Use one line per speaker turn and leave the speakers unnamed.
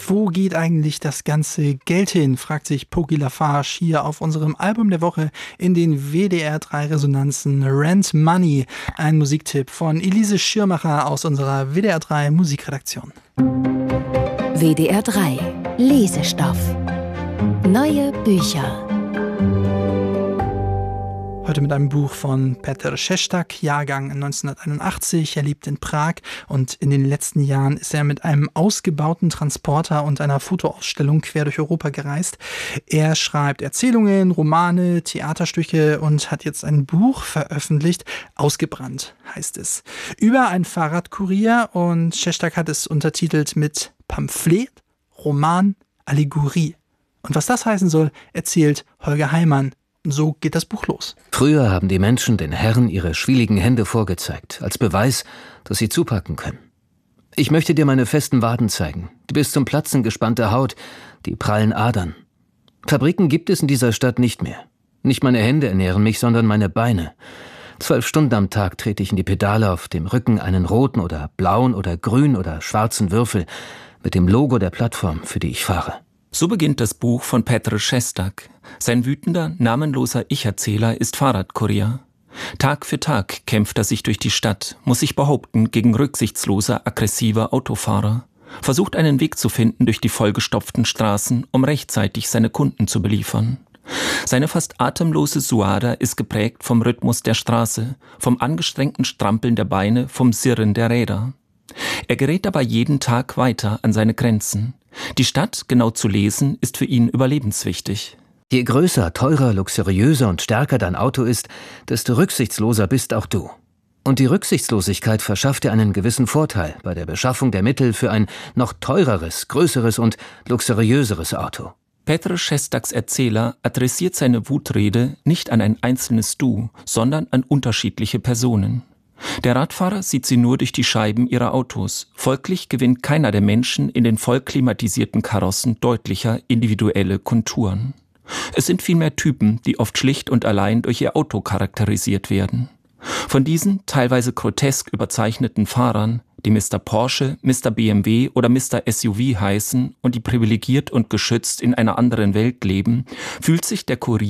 Wo geht eigentlich das ganze Geld hin, fragt sich Poki Lafarge hier auf unserem Album der Woche in den WDR 3 Resonanzen. Rent Money, ein Musiktipp von Elise Schirmacher aus unserer WDR 3 Musikredaktion.
WDR 3 Lesestoff. Neue Bücher.
Heute mit einem Buch von Petr Šestak, Jahrgang 1981. Er lebt in Prag und in den letzten Jahren ist er mit einem ausgebauten Transporter und einer Fotoausstellung quer durch Europa gereist. Er schreibt Erzählungen, Romane, Theaterstücke und hat jetzt ein Buch veröffentlicht. Ausgebrannt heißt es. Über einen Fahrradkurier, und Šestak hat es untertitelt mit Pamphlet, Roman, Allegorie. Und was das heißen soll, erzählt Holger Heimann. So geht das Buch los.
Früher haben die Menschen den Herren ihre schwieligen Hände vorgezeigt, als Beweis, dass sie zupacken können. Ich möchte dir meine festen Waden zeigen, die bis zum Platzen gespannte Haut, die prallen Adern. Fabriken gibt es in dieser Stadt nicht mehr. Nicht meine Hände ernähren mich, sondern meine Beine. 12 Stunden am Tag trete ich in die Pedale, auf dem Rücken einen roten oder blauen oder grün oder schwarzen Würfel mit dem Logo der Plattform, für die ich fahre.
So beginnt das Buch von Petr Šestak. Sein wütender, namenloser Ich-Erzähler ist Fahrradkurier. Tag für Tag kämpft er sich durch die Stadt, muss sich behaupten gegen rücksichtslose, aggressive Autofahrer, versucht einen Weg zu finden durch die vollgestopften Straßen, um rechtzeitig seine Kunden zu beliefern. Seine fast atemlose Suada ist geprägt vom Rhythmus der Straße, vom angestrengten Strampeln der Beine, vom Sirren der Räder. Er gerät aber jeden Tag weiter an seine Grenzen. Die Stadt genau zu lesen, ist für ihn überlebenswichtig.
Je größer, teurer, luxuriöser und stärker dein Auto ist, desto rücksichtsloser bist auch du. Und die Rücksichtslosigkeit verschafft dir einen gewissen Vorteil bei der Beschaffung der Mittel für ein noch teureres, größeres und luxuriöseres Auto.
Petr Šestaks Erzähler adressiert seine Wutrede nicht an ein einzelnes Du, sondern an unterschiedliche Personen. Der Radfahrer sieht sie nur durch die Scheiben ihrer Autos. Folglich gewinnt keiner der Menschen in den voll klimatisierten Karossen deutlicher individuelle Konturen. Es sind vielmehr Typen, die oft schlicht und allein durch ihr Auto charakterisiert werden. Von diesen teilweise grotesk überzeichneten Fahrern, die Mr. Porsche, Mr. BMW oder Mr. SUV heißen und die privilegiert und geschützt in einer anderen Welt leben, fühlt sich der Kurier